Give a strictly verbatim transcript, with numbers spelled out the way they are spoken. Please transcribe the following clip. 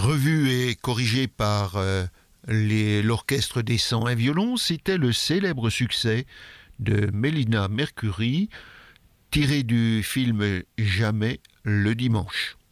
Revu et corrigé par euh, les- l'Orchestre des cent un violons, c'était le célèbre succès de Melina Mercury, tiré du film Jamais le dimanche.